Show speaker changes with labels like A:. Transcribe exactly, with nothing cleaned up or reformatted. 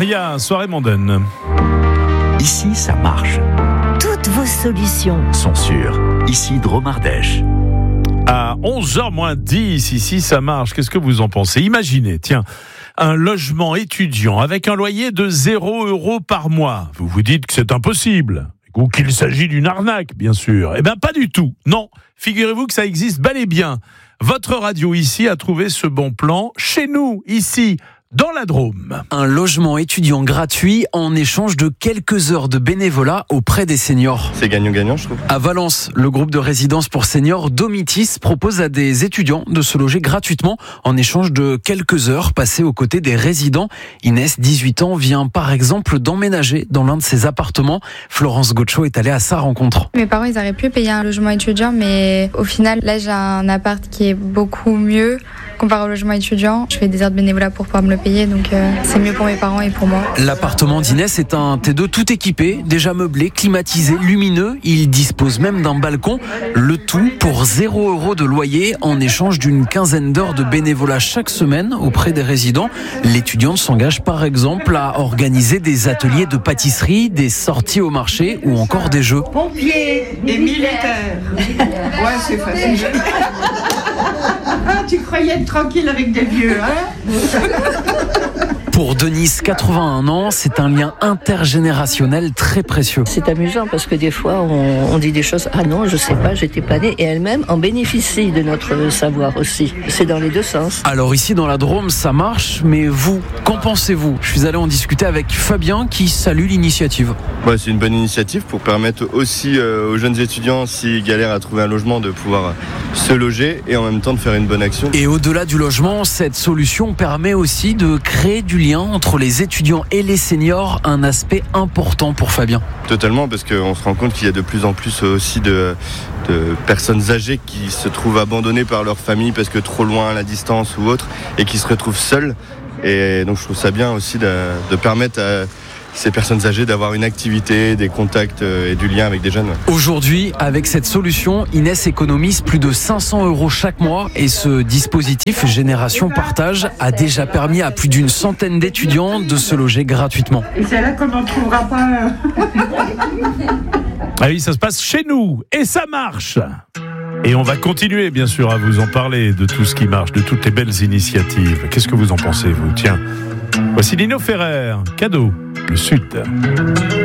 A: Gloria, soirée mondaine.
B: Ici, ça marche.
C: Toutes vos solutions
B: Sont sûres. Ici, Drôme Ardèche.
A: À onze heures moins dix, ici, ça marche. Qu'est-ce que vous en pensez ? Imaginez, tiens, un logement étudiant avec un loyer de zéro euro par mois. Vous vous dites que c'est impossible. Ou qu'il s'agit d'une arnaque, bien sûr. Eh bien, pas du tout. Non, figurez-vous que ça existe bel et bien. Votre radio ici a trouvé ce bon plan chez nous, ici, dans la Drôme.
D: Un logement étudiant gratuit en échange de quelques heures de bénévolat auprès des seniors.
E: C'est gagnant-gagnant, je trouve.
D: À Valence, le groupe de résidence pour seniors Domitis propose à des étudiants de se loger gratuitement en échange de quelques heures passées aux côtés des résidents. Inès, dix-huit ans, vient par exemple d'emménager dans l'un de ses appartements. Florence Gaucho est allée à sa rencontre.
F: Mes parents, ils auraient pu payer un logement étudiant, mais au final, là, j'ai un appart qui est beaucoup mieux comparé au logement étudiant. Je fais des heures de bénévolat pour pouvoir me le payer, donc euh, c'est mieux pour mes parents et pour moi.
D: L'appartement d'Inès est un T deux tout équipé, déjà meublé, climatisé, lumineux. Il dispose même d'un balcon. Le tout pour zéro euro de loyer en échange d'une quinzaine d'heures de bénévolat chaque semaine auprès des résidents. L'étudiante s'engage par exemple à organiser des ateliers de pâtisserie, des sorties au marché ou encore des jeux.
G: Pompiers et militaires. Ouais, c'est facile. Ah, tu croyais être tranquille avec des vieux, hein ?
D: Pour Denise, quatre-vingt-un ans, c'est un lien intergénérationnel très précieux.
H: C'est amusant parce que des fois on, on dit des choses, ah non je sais pas, j'étais pas née, et elle-même en bénéficie de notre savoir aussi. C'est dans les deux sens.
D: Alors ici dans la Drôme ça marche, mais vous, qu'en pensez-vous ? Je suis allé en discuter avec Fabien qui salue l'initiative.
E: Ouais, c'est une bonne initiative pour permettre aussi euh, aux jeunes étudiants, s'ils galèrent à trouver un logement, de pouvoir euh, se loger et en même temps de faire une bonne action.
D: Et au-delà du logement, cette solution permet aussi de créer du lien entre les étudiants et les seniors, un aspect important pour Fabien.
E: Totalement, parce qu'on se rend compte qu'il y a de plus en plus aussi de, de personnes âgées qui se trouvent abandonnées par leur famille parce que trop loin à la distance ou autre, et qui se retrouvent seules. Et donc je trouve ça bien aussi de, de permettre à ces personnes âgées d'avoir une activité, des contacts et du lien avec des jeunes.
D: Aujourd'hui, avec cette solution, Inès économise plus de cinq cents euros chaque mois et ce dispositif Génération Partage a déjà permis à plus d'une centaine d'étudiants de se loger gratuitement.
G: Et c'est là qu'on n'en trouvera pas.
A: Ah oui, ça se passe chez nous et ça marche. Et on va continuer, bien sûr, à vous en parler de tout ce qui marche, de toutes les belles initiatives. Qu'est-ce que vous en pensez, vous ? Tiens, voici Lino Ferrer, cadeau, le Sud.